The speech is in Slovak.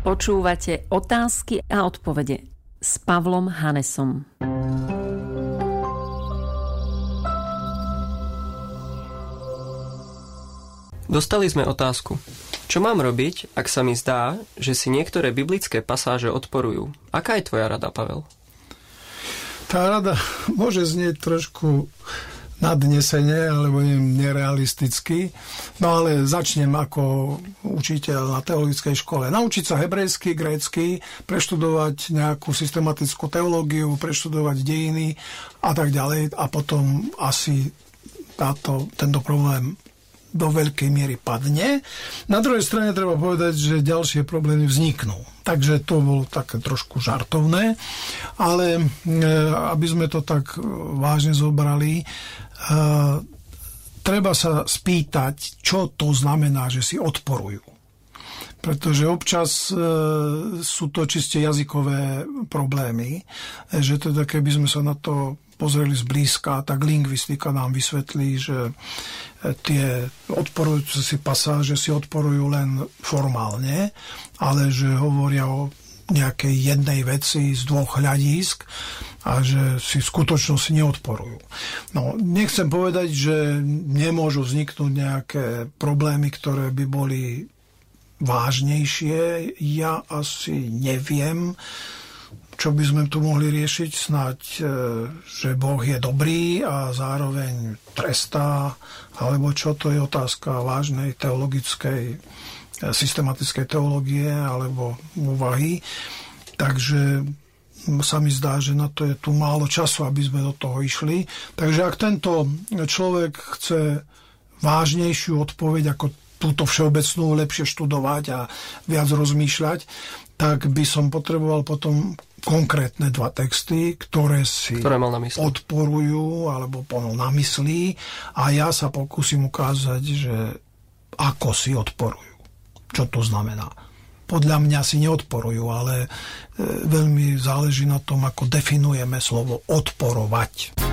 Počúvate Otázky a odpovede s Pavlom Hanesom. Dostali sme otázku. Čo mám robiť, ak sa mi zdá, že si niektoré biblické pasáže odporujú? Aká je tvoja rada, Pavel? Tá rada môže znieť trošku nadnesene alebo nerealisticky, no ale začnem ako učiteľ na teologickej škole. Naučiť sa hebrejsky, grécky, preštudovať nejakú systematickú teológiu, preštudovať dejiny a tak ďalej a potom asi tento problém do veľkej miery padne. Na druhej strane treba povedať, že ďalšie problémy vzniknú. Takže to bolo také trošku žartovné, ale aby sme to tak vážne zobrali, treba sa spýtať, čo to znamená, že si odporujú. Pretože občas sú to čiste jazykové problémy, že teda keby sme sa na to pozreli zblízka, tak lingvistika nám vysvetlí, že tie odporujúce si pasáže si odporujú len formálne, ale že hovoria o nejakej jednej veci z dvoch hľadísk a že si v skutočnosti neodporujú. No, nechcem povedať, že nemôžu vzniknúť nejaké problémy, ktoré by boli vážnejšie. Ja asi neviem, čo by sme tu mohli riešiť, snáď, že Boh je dobrý a zároveň trestá, alebo čo, to je otázka vážnej teologickej, systematickej teológie alebo úvahy. Takže sa mi zdá, že na to je tu málo času, aby sme do toho išli. Takže ak tento človek chce vážnejšiu odpoveď ako túto všeobecnú, lepšie študovať a viac rozmýšľať, tak by som potreboval potom konkrétne dva texty, ktoré mal na mysli, odporujú alebo na mysli a ja sa pokúsim ukázať, že ako si odporujú. Čo to znamená? Podľa mňa si neodporujú, ale veľmi záleží na tom, ako definujeme slovo odporovať.